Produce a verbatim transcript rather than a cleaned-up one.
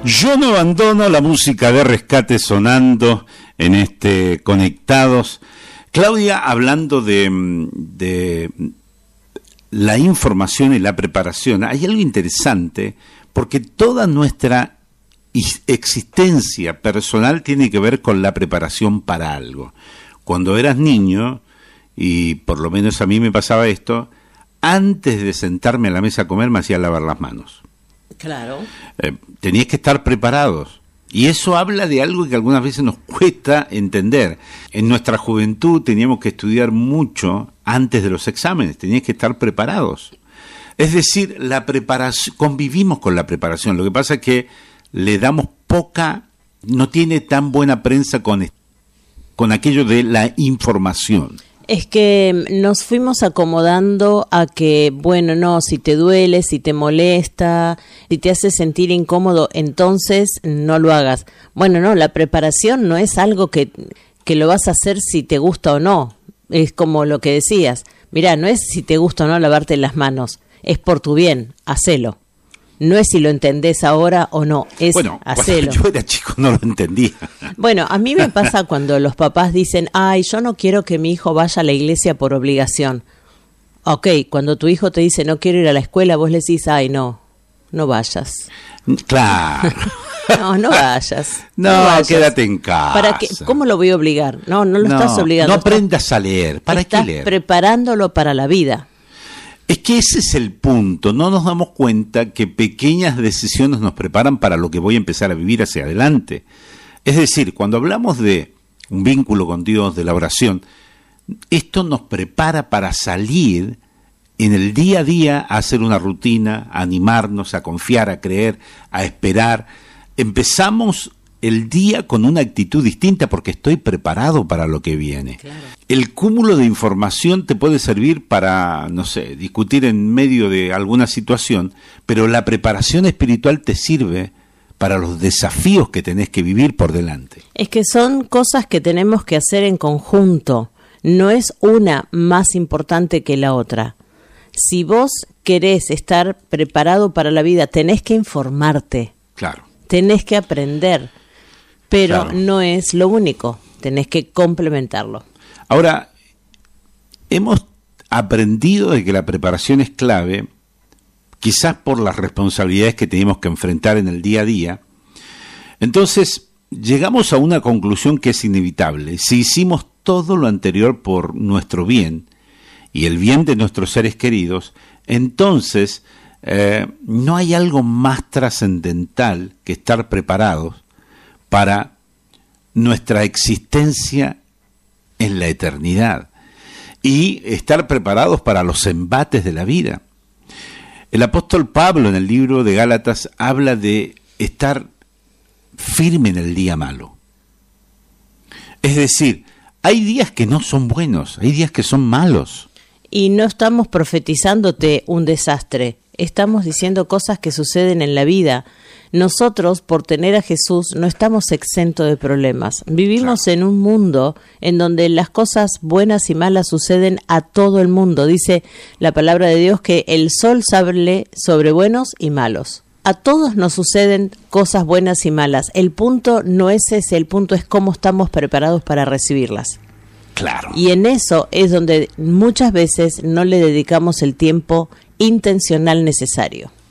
Yo no abandono, la música de Rescate sonando en este Conectados. Claudia, hablando de, de la información y la preparación, hay algo interesante porque toda nuestra existencia personal tiene que ver con la preparación para algo. Cuando eras niño, y por lo menos a mí me pasaba esto, antes de sentarme a la mesa a comer me hacía lavar las manos. Claro. Eh, tenías que estar preparados. Y eso habla de algo que algunas veces nos cuesta entender. En nuestra juventud teníamos que estudiar mucho antes de los exámenes, tenías que estar preparados. Es decir, la preparación, convivimos con la preparación. Lo que pasa es que le damos poca, no tiene tan buena prensa con, con aquello de la información. Es que nos fuimos acomodando a que, bueno, no, si te duele, si te molesta, si te hace sentir incómodo, entonces no lo hagas. Bueno, no, la preparación no es algo que, que lo vas a hacer si te gusta o no. Es como lo que decías. Mirá, no es si te gusta o no lavarte las manos, es por tu bien, hacelo. No es si lo entendés ahora o no, es bueno, hacelo. Cuando yo era chico no lo entendía. Bueno, a mí me pasa cuando los papás dicen, ay, yo no quiero que mi hijo vaya a la iglesia por obligación. Ok, cuando tu hijo te dice, no quiero ir a la escuela, vos le decís, ay, no, no vayas. Claro. No, no vayas. No, no vayas. Quédate en casa. ¿Para qué? ¿Cómo lo voy a obligar? No, no lo no, estás obligando. No aprendas a leer. ¿Para estás qué leer? Preparándolo para la vida. Es que ese es el punto, no nos damos cuenta que pequeñas decisiones nos preparan para lo que voy a empezar a vivir hacia adelante. Es decir, cuando hablamos de un vínculo con Dios, de la oración, esto nos prepara para salir en el día a día a hacer una rutina, a animarnos, a confiar, a creer, a esperar. Empezamos el día con una actitud distinta porque estoy preparado para lo que viene. Claro. El cúmulo de información te puede servir para, no sé, discutir en medio de alguna situación, pero la preparación espiritual te sirve para los desafíos que tenés que vivir por delante. Es que son cosas que tenemos que hacer en conjunto, no es una más importante que la otra. Si vos querés estar preparado para la vida, tenés que informarte. Claro. Tenés que aprender. Pero claro. No es lo único, tenés que complementarlo. Ahora, hemos aprendido de que la preparación es clave, quizás por las responsabilidades que tenemos que enfrentar en el día a día. Entonces, llegamos a una conclusión que es inevitable. Si hicimos todo lo anterior por nuestro bien y el bien de nuestros seres queridos, entonces eh, no hay algo más trascendental que estar preparados para nuestra existencia en la eternidad y estar preparados para los embates de la vida. El apóstol Pablo en el libro de Gálatas habla de estar firme en el día malo. Es decir, hay días que no son buenos, hay días que son malos. Y no estamos profetizándote un desastre, estamos diciendo cosas que suceden en la vida. Nosotros, por tener a Jesús, no estamos exentos de problemas. Vivimos claro. en un mundo en donde las cosas buenas y malas suceden a todo el mundo. Dice la palabra de Dios que el sol sale sobre buenos y malos. A todos nos suceden cosas buenas y malas. El punto no es ese, el punto es cómo estamos preparados para recibirlas. Claro. Y en eso es donde muchas veces no le dedicamos el tiempo intencional necesario.